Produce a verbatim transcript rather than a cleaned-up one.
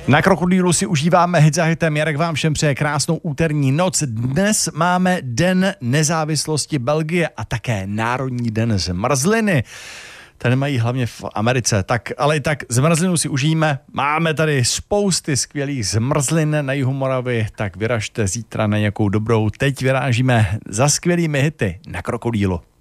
Na Krokodýlu si užíváme hit za hitem. Jarek vám všem přeje krásnou úterní noc. Dnes máme Den nezávislosti Belgie a také Národní den zmrzliny. Ten mají hlavně v Americe. Tak, ale i tak zmrzlinu si užijeme. Máme tady spousty skvělých zmrzlin na jihu Moravy, tak vyražte zítra na nějakou dobrou. Teď vyrážíme za skvělými hity na Krokodýlu.